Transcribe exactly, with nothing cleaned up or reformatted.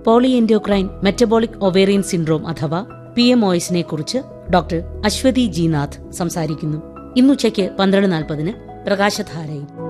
Polyendocrine metabolic ovarian syndrome അഥവാ P M O എസിനെ കുറിച്ച് ഡോക്ടർ അശ്വതി ജി നാഥ് സംസാരിക്കുന്നു. ഇന്നുച്ചയ്ക്ക് പന്ത്രണ്ട് നാൽപ്പതിന് പ്രകാശധാരയിൽ.